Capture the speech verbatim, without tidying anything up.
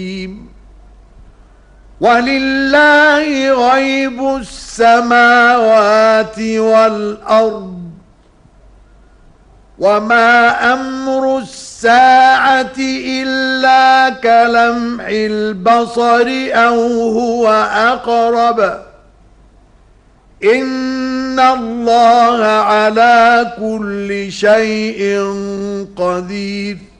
ولله غيب السماوات والأرض وما أمر الساعة إلا كلمح البصر أو هو أقرب إن الله على كل شيء قدير